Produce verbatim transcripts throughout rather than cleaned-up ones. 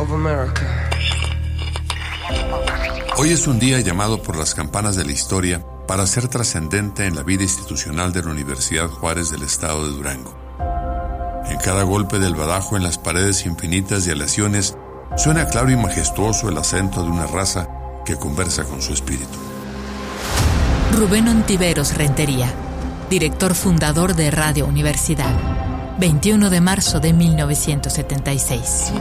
of America. Hoy es un día llamado por las campanas de la historia para ser trascendente en la vida institucional de la Universidad Juárez del Estado de Durango. En cada golpe del badajo en las paredes infinitas de aleaciones suena claro y majestuoso el acento de una raza que conversa con su espíritu. Rubén Ontiveros Rentería, director fundador de Radio Universidad, veintiuno de marzo de mil novecientos setenta y seis.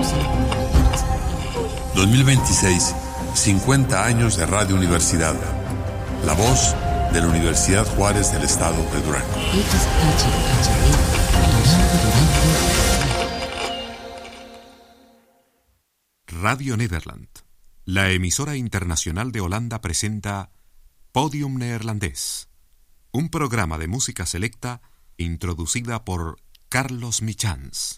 dos mil veintiséis, cincuenta años de Radio Universidad, la voz de la Universidad Juárez del Estado de Durango. Radio Nederland, la emisora internacional de Holanda, presenta Podium Neerlandés, un programa de música selecta introducida por Carlos Michans.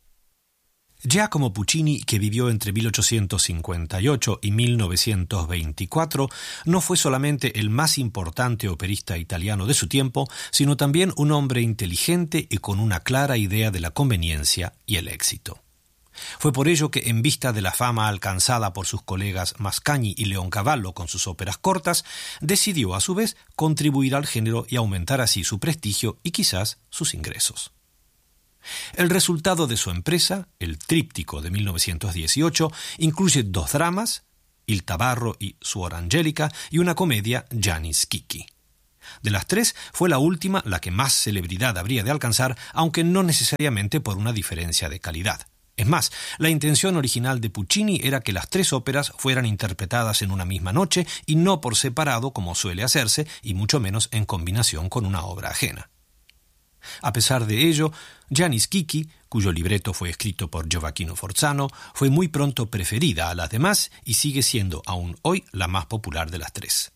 Giacomo Puccini, que vivió entre mil ochocientos cincuenta y ocho y mil novecientos veinticuatro, no fue solamente el más importante operista italiano de su tiempo, sino también un hombre inteligente y con una clara idea de la conveniencia y el éxito. Fue por ello que, en vista de la fama alcanzada por sus colegas Mascagni y Leoncavallo con sus óperas cortas, decidió a su vez contribuir al género y aumentar así su prestigio y quizás sus ingresos. El resultado de su empresa, el Tríptico de mil novecientos dieciocho, incluye dos dramas, Il Tabarro y Suor Angelica, y una comedia, Gianni Schicchi. De las tres, fue la última la que más celebridad habría de alcanzar, aunque no necesariamente por una diferencia de calidad. Es más, la intención original de Puccini era que las tres óperas fueran interpretadas en una misma noche y no por separado como suele hacerse, y mucho menos en combinación con una obra ajena. A pesar de ello, Gianni Schicchi, cuyo libreto fue escrito por Gioacchino Forzano, fue muy pronto preferida a las demás y sigue siendo aún hoy la más popular de las tres.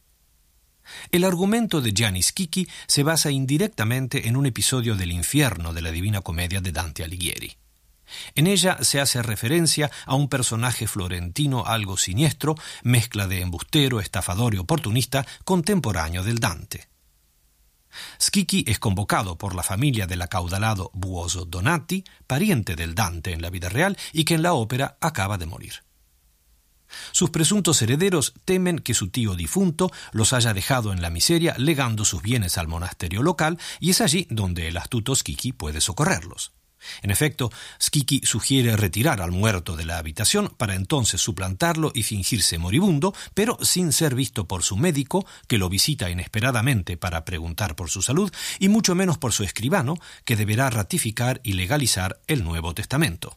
El argumento de Gianni Schicchi se basa indirectamente en un episodio del infierno de la Divina Comedia de Dante Alighieri. En ella se hace referencia a un personaje florentino algo siniestro, mezcla de embustero, estafador y oportunista, contemporáneo del Dante. Schicchi es convocado por la familia del acaudalado Buoso Donati, pariente del Dante en la vida real y que en la ópera acaba de morir. Sus presuntos herederos temen que su tío difunto los haya dejado en la miseria legando sus bienes al monasterio local, y es allí donde el astuto Schicchi puede socorrerlos. En efecto, Schicchi sugiere retirar al muerto de la habitación para entonces suplantarlo y fingirse moribundo, pero sin ser visto por su médico, que lo visita inesperadamente para preguntar por su salud, y mucho menos por su escribano, que deberá ratificar y legalizar el Nuevo Testamento.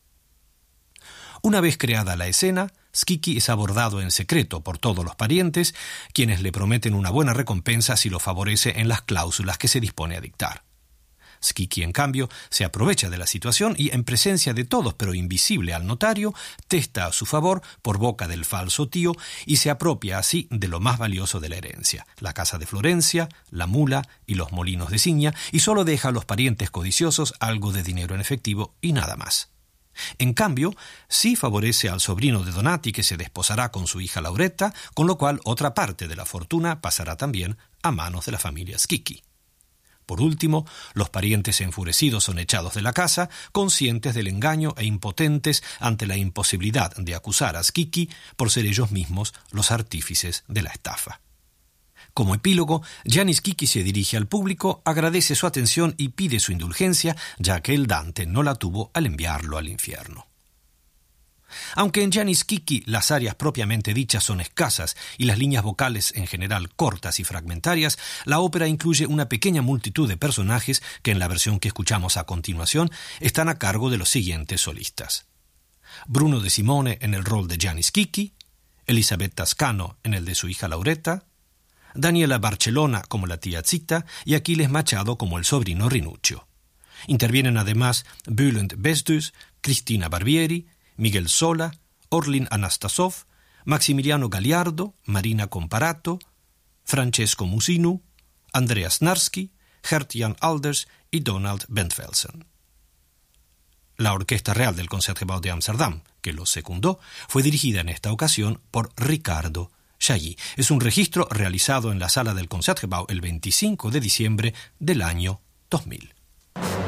Una vez creada la escena, Schicchi es abordado en secreto por todos los parientes, quienes le prometen una buena recompensa si lo favorece en las cláusulas que se dispone a dictar. Schicchi, en cambio, se aprovecha de la situación y, en presencia de todos pero invisible al notario, testa a su favor por boca del falso tío y se apropia así de lo más valioso de la herencia, la casa de Florencia, la mula y los molinos de Signa, y solo deja a los parientes codiciosos algo de dinero en efectivo y nada más. En cambio, sí favorece al sobrino de Donati, que se desposará con su hija Lauretta, con lo cual otra parte de la fortuna pasará también a manos de la familia Schicchi. Por último, los parientes enfurecidos son echados de la casa, conscientes del engaño e impotentes ante la imposibilidad de acusar a Schicchi por ser ellos mismos los artífices de la estafa. Como epílogo, Gianni Schicchi se dirige al público, agradece su atención y pide su indulgencia, ya que el Dante no la tuvo al enviarlo al infierno. Aunque en Gianni Schicchi las arias propiamente dichas son escasas y las líneas vocales en general cortas y fragmentarias, la ópera incluye una pequeña multitud de personajes que en la versión que escuchamos a continuación están a cargo de los siguientes solistas: Bruno de Simone en el rol de Gianni Schicchi, Elisabetta Ascano en el de su hija Lauretta, Daniela Barcellona como la tía Zita y Aquiles Machado como el sobrino Rinuccio. Intervienen además Bülent Bestus, Cristina Barbieri, Miguel Sola, Orlin Anastasov, Maximiliano Galiardo, Marina Comparato, Francesco Musinu, Andreas Narsky, Gert-Jan Alders y Donald Bentvelsen. La Orquesta Real del Concertgebouw de Ámsterdam, que los secundó, fue dirigida en esta ocasión por Ricardo Chailly. Es un registro realizado en la sala del Concertgebouw el veinticinco de diciembre del año dos mil.